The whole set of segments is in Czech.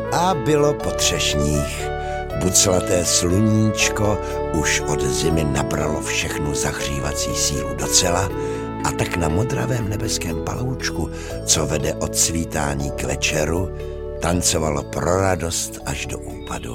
A bylo po třešních. Buclaté sluníčko už od zimy nabralo všechnu zahřívací sílu docela a tak na modravém nebeském paloučku, co vede od svítání k večeru, tancovalo pro radost až do úpadu.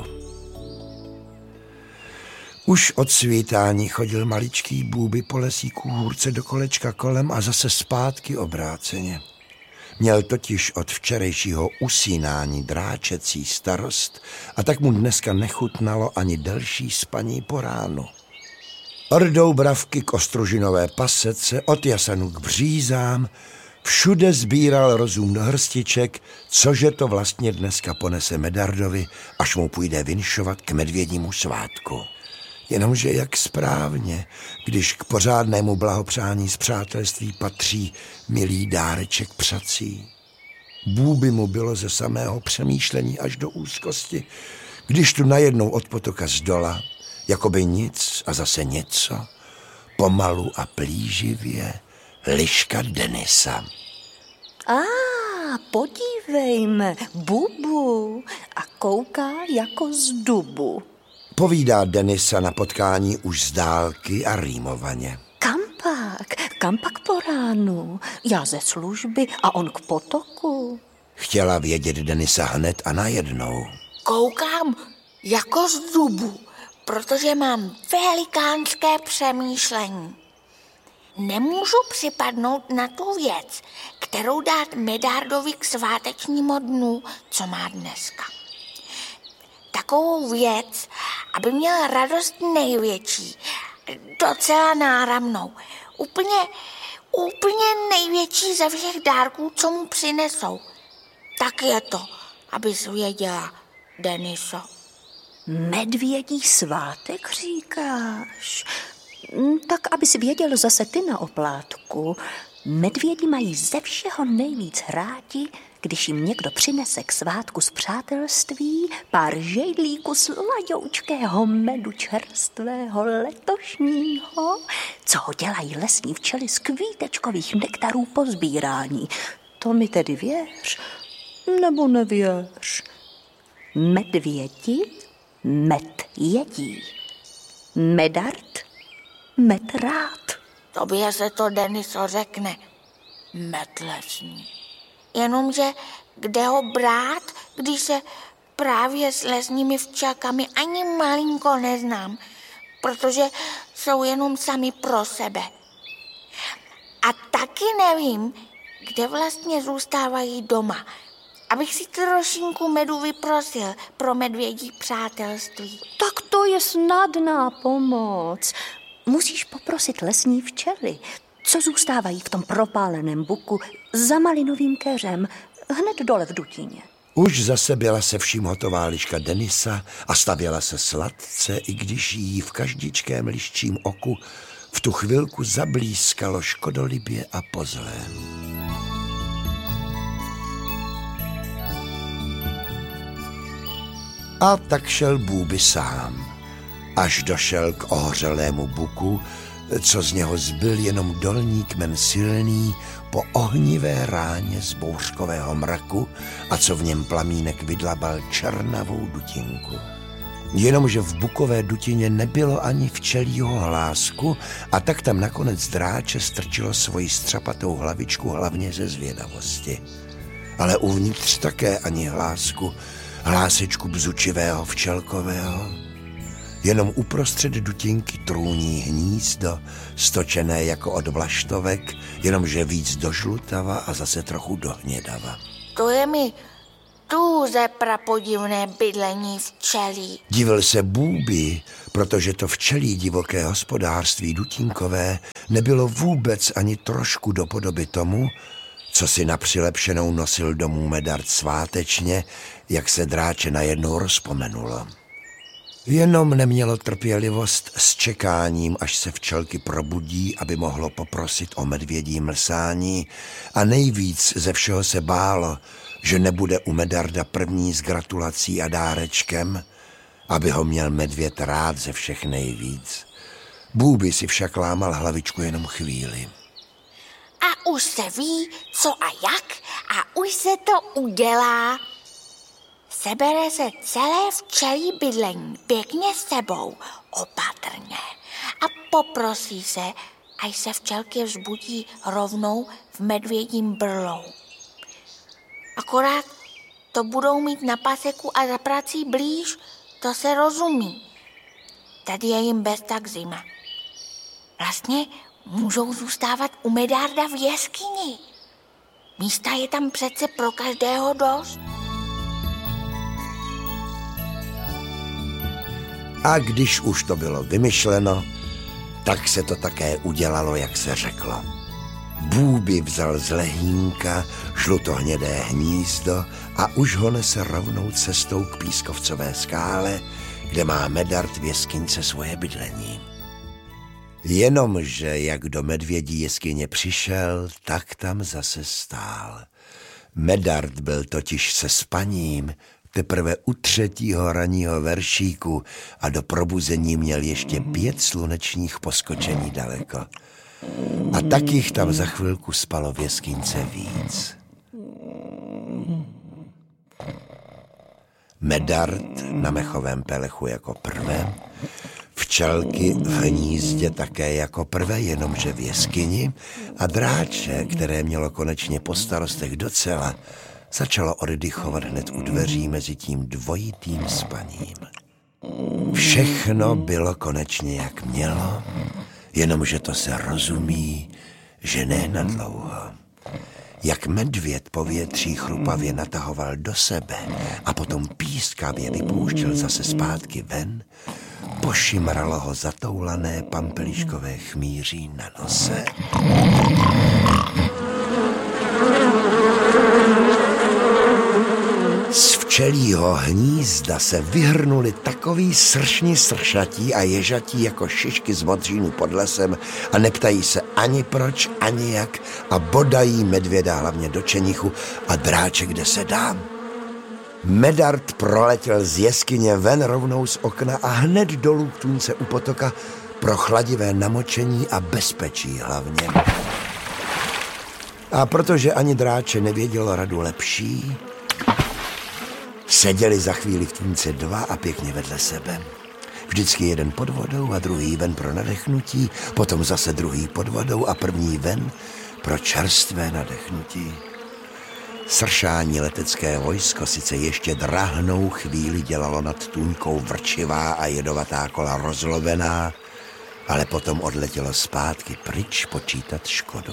Už od svítání chodil maličký Bůby po lesíku hůrce do kolečka kolem a zase zpátky obráceně. Měl totiž od včerejšího usínání dráčecí starost a tak mu dneska nechutnalo ani delší spaní po ránu. Od Doubravky k Ostružinové pasece, od Jasanu k Břízám, všude sbíral rozum do hrstiček, cože to vlastně dneska ponese Medardovi, až mu půjde vinšovat k medvědímu svátku. Jenomže jak správně, když k pořádnému blahopřání z přátelství patří milý dáreček přací. Bůby mu bylo ze samého přemýšlení až do úzkosti, když tu najednou od potoka zdola, jakoby nic a zase něco, pomalu a plíživě, liška Denisa. Podívejme, Bubu, a kouká jako z dubu. Povídá Denisa na potkání už z dálky a rýmovaně. Kam pak po ránu? Já ze služby a on k potoku. Chtěla vědět Denisa hned a najednou. Koukám jako z dubu, protože mám velikánské přemýšlení. Nemůžu připadnout na tu věc, kterou dát Medardovi k svátečnímu dnu, co má dneska. Takovou věc, aby měla radost největší, docela náramnou, úplně největší ze všech dárků, co mu přinesou. Tak je to, abys věděla, Deniso. Medvědí svátek říkáš? Tak abys věděl zase ty na oplátku. Medvědi mají ze všeho nejvíc rádi, když jim někdo přinese k svátku z přátelství pár žejdlíků sladoučkého medu čerstvého letošního, co ho dělají lesní včely z kvítečkových nektarů po sbírání. To mi tedy věř, nebo nevěř. Medvědi med jedí. Medard med rád. Tobě se to, Deniso, řekne med lesní. Jenomže kde ho brát, když se právě s lesními včelkami ani malinko neznám, protože jsou jenom sami pro sebe. A taky nevím, kde vlastně zůstávají doma, abych si trošinku medu vyprosil pro medvědí přátelství. Tak to je snadná pomoc. Musíš poprosit lesní včely, co zůstávají v tom propáleném buku za malinovým keřem, hned dole v dutině. Už zase byla se vším hotová liška Denisa a stavěla se sladce, i když jí v každičkém liščím oku v tu chvilku zablískalo škodolibě a po zlém. A tak šel Bůby sám, až došel k ohořelému buku, co z něho zbyl jenom dolní kmen silný po ohnivé ráně z bouřkového mraku a co v něm plamínek vydlabal černavou dutinku. Jenomže v bukové dutině nebylo ani včelího hlásku a tak tam nakonec dráče strčilo svoji střapatou hlavičku hlavně ze zvědavosti. Ale uvnitř také ani hlásku, hlásečku bzučivého včelkového. Jenom uprostřed dutinky trůní hnízdo, stočené jako od vlaštovek, jenomže víc do žlutava a zase trochu do hnědava. To je mi tuze prapodivné bydlení včelí. Divil se Bůby, protože to včelí divoké hospodářství dutinkové nebylo vůbec ani trošku do podoby tomu, co si na přilepšenou nosil domů Medard svátečně, jak se dráče najednou rozpomenulo. Jenom nemělo trpělivost s čekáním, až se včelky probudí, aby mohlo poprosit o medvědí mlsání, a nejvíc ze všeho se bálo, že nebude u Medarda první s gratulací a dárečkem, aby ho měl medvěd rád ze všech nejvíc. Bůby si však lámal hlavičku jenom chvíli. A už se ví, co a jak, a už se to udělá. sebere se celé včelí bydlení pěkně s sebou, opatrně, a poprosí se, až se včelky vzbudí rovnou v medvědím brlou. Akorát to budou mít na paseku a za prací blíž, to se rozumí. Tady je jim bez tak zima. Vlastně můžou zůstávat u Medarda v jeskyni. Místa je tam přece pro každého dost. A když už to bylo vymyšleno, tak se to také udělalo, jak se řeklo. Bůby vzal z lehínka žlutohnědé hnízdo a už ho nese rovnou cestou k pískovcové skále, kde má Medard v jeskyňce svoje bydlení. Jenomže jak do medvědí jeskyně přišel, tak tam zase stál. Medard byl totiž se spaním teprve u 3. ranního veršíku a do probuzení měl ještě 5 slunečních poskočení daleko. A tak jich tam za chvilku spalo v jeskyňce víc. Medard na mechovém pelechu jako prvé, včelky v hnízdě také jako prvé, jenomže v jeskyni, a dráče, které mělo konečně po starostech docela, začalo oddychovat hned u dveří mezi tím dvojitým spaním. Všechno bylo konečně jak mělo, jenomže to se rozumí, že ne na dlouho. Jak medvěd po větří chrupavě natahoval do sebe a potom pískavě vypouštěl zase zpátky ven, pošimralo ho zatoulané pampeliškové chmíří na nose. Z včelího hnízda se vyhrnuli takový sršni sršatí a ježatí jako šišky z modřínu pod lesem a neptají se ani proč, ani jak a bodají medvěda hlavně do čenichu a dráče, kde se dá. Medard proletěl z jeskyně ven rovnou z okna a hned dolů k tůňce u potoka pro chladivé namočení a bezpečí hlavně. A protože ani dráče nevědělo radu lepší, seděli za chvíli v tůňce 2 a pěkně vedle sebe. Vždycky jeden pod vodou a druhý ven pro nadechnutí, potom zase druhý pod vodou a první ven pro čerstvé nadechnutí. Sršání letecké vojsko sice ještě drahnou chvíli dělalo nad tůňkou vrčivá a jedovatá kola rozlovená, ale potom odletělo zpátky pryč počítat škodu.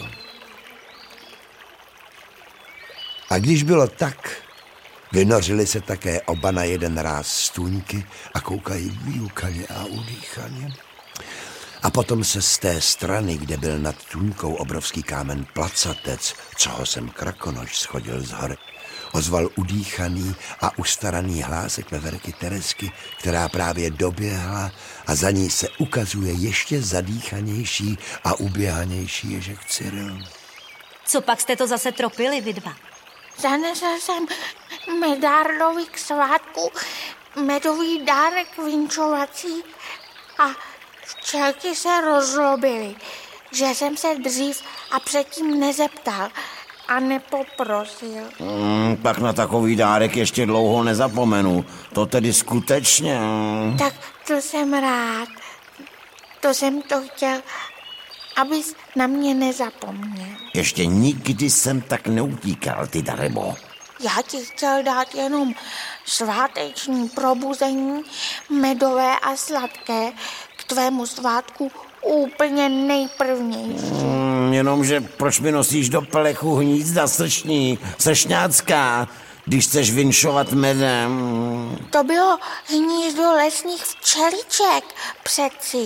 A když bylo tak, vynořili se také oba na jeden ráz z tůňky a koukají vyjukaně a udýchaně. A potom se z té strany, kde byl nad tůňkou obrovský kámen placatec, co ho sem krakonoš schodil z hory, ozval udýchaný a ustaraný hlásek veverky Teresky, která právě doběhla a za ní se ukazuje ještě zadýchanější a uběhanější ježek Cyril. Co pak jste to zase tropili, vy dva? Zanesl jsem Medardovi k svátku medový dárek vinčovací a včelky se rozlobily, že jsem se dřív a předtím nezeptal a nepoprosil. Tak na takový dárek ještě dlouho nezapomenu. To tedy skutečně. Tak to jsem rád. To jsem to chtěl, abys na mě nezapomněl. Ještě nikdy jsem tak neutíkal, ty darybo. Já ti chtěl dát jenom sváteční probuzení, medové a sladké, k tvému svátku úplně nejprvnější. Jenomže proč mi nosíš do pelechu hnízda sršňácká, když chceš vinšovat medem? To bylo hnízdo lesních včeliček přeci.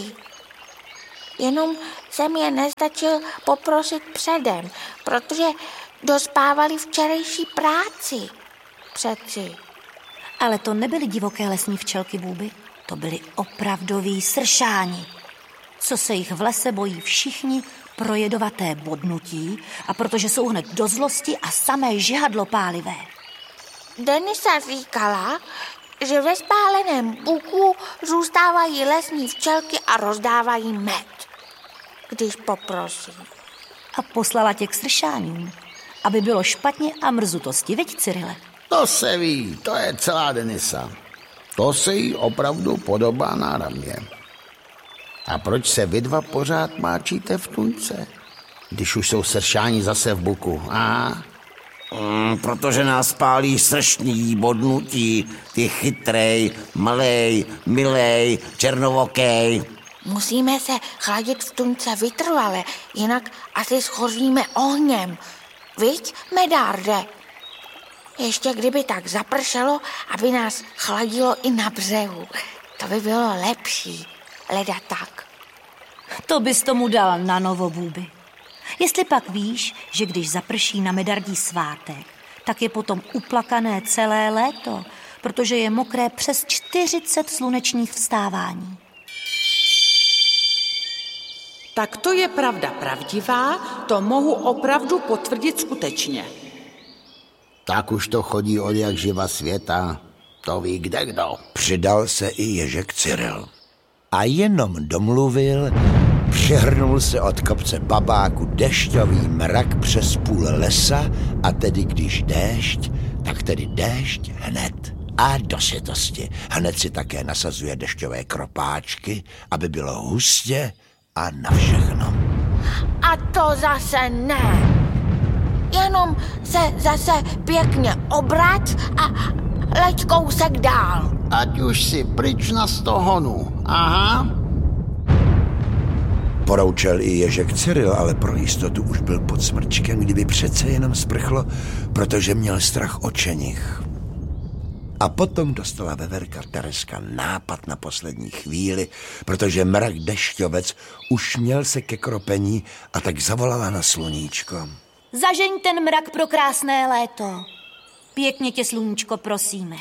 Jenom jsem je nestačil poprosit předem, protože dospávali včerejší práci přeci. Ale to nebyly divoké lesní včelky Bůby, to byly opravdoví sršáni. Co se jich v lese bojí všichni pro jedovaté bodnutí a protože jsou hned do zlosti a samé žihadlo pálivé. Denisa říkala, že ve spáleném buku zůstávají lesní včelky a rozdávají med, když poprosí. A poslala tě k sršáním, aby bylo špatně a mrzutosti, viď, Cyrile? To se ví, to je celá Denisa. To se jí opravdu podobá náramně. A proč se vy dva pořád máčíte v tunce, když už jsou sršáni zase v buku, a? Protože nás pálí sršní bodnutí, ty chytrej, malej, milej, černovokej. Musíme se chladit v tunce vytrvale, jinak asi schoříme ohněm. Viď, Medarde? Ještě kdyby tak zapršelo, aby nás chladilo i na břehu. To by bylo lepší, leda tak. To bys tomu dal na novo, Bůby. Jestli pak víš, že když zaprší na Medardí svátek, tak je potom uplakané celé léto, protože je mokré přes 40 slunečních vstávání. Tak to je pravda pravdivá, to mohu opravdu potvrdit skutečně. Tak už to chodí od jak živa světa, to ví kdekdo. Přidal se i Ježek Cyril. A jenom domluvil, přihrnul se od kopce babáku dešťový mrak přes půl lesa a tedy když déšť, tak tedy déšť hned. A do světosti. Hned si také nasazuje dešťové kropáčky, aby bylo hustě a na všechno. A to zase ne. Jenom se zase pěkně obrať a leď kousek dál. Ať už si pryč na stohonu, aha. Poroučel i Ježek Cyril, ale pro jistotu už byl pod smrčkem, kdyby přece jenom sprchlo, protože měl strach o čenich. A potom dostala veverka Tereska nápad na poslední chvíli, protože mrak dešťovec už měl se ke kropení a tak zavolala na sluníčko. Zažeň ten mrak pro krásné léto. Pěkně tě, sluníčko, prosíme.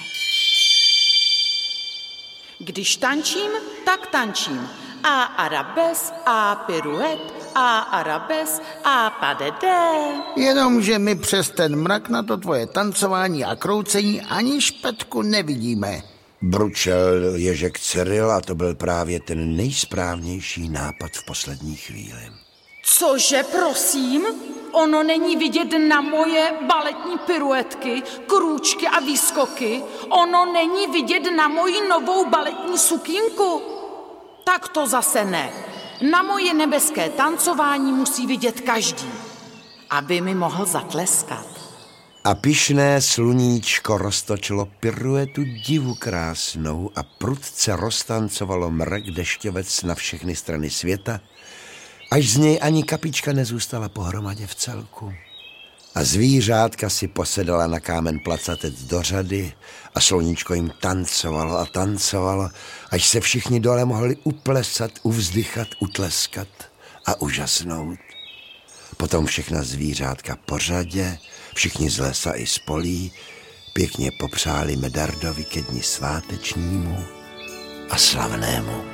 Když tančím, tak tančím. A arabes, a piruet, a arabes, a padede. Jenomže my přes ten mrak na to tvoje tancování a kroucení ani špetku nevidíme. Bručel Ježek Cyril a to byl právě ten nejsprávnější nápad v poslední chvíli. Cože, prosím? Ono není vidět na moje baletní piruetky, krůčky a výskoky. Ono není vidět na moji novou baletní sukínku. Tak to zase ne. Na moje nebeské tancování musí vidět každý, aby mi mohl zatleskat. A pyšné sluníčko roztočilo piruetu divu krásnou a prudce roztancovalo mrak dešťovec na všechny strany světa, až z něj ani kapička nezůstala pohromadě v celku. A zvířátka si posedala na kámen placatec do řady a sluníčko jim tancovalo a tancovalo, až se všichni dole mohli uplesat, uvzdychat, utleskat a úžasnout. Potom všechna zvířátka po řadě, všichni z lesa i z polí, pěkně popřáli Medardovi ke dni svátečnímu a slavnému.